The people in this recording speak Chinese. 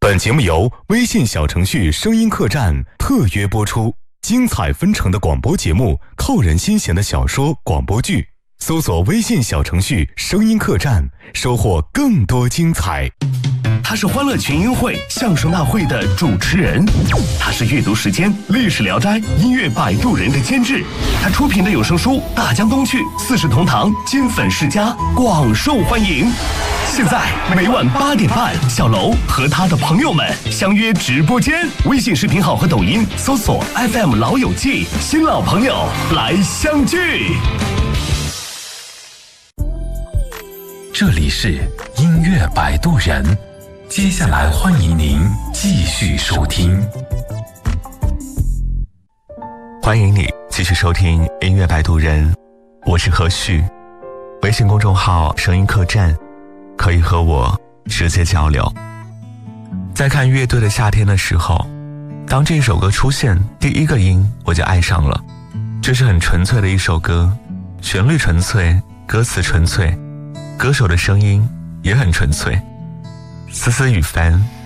本节目由微信小程序声音客栈特约播出，精彩纷呈的广播节目，扣人心弦的小说广播剧，搜索微信小程序声音客栈，收获更多精彩。 他是欢乐群英会相声大会的主持人，他是阅读时间历史聊斋音乐摆渡人的监制，他出品的有声书《大江东去》四世同堂金粉世家广受欢迎。现在每晚8点半，小楼和他的朋友们相约直播间，微信视频号和抖音搜索 FM 老友记，新老朋友来相聚。 这里是音乐摆渡人，接下来欢迎您继续收听。 欢迎你继续收听音乐摆渡人，我是何旭。微信公众号声音客栈可以和我直接交流。在看乐队的夏天的时候，当这首歌出现第一个音，我就爱上了。这是很纯粹的一首歌，旋律纯粹，歌词纯粹，歌手的声音也很纯粹。思思雨帆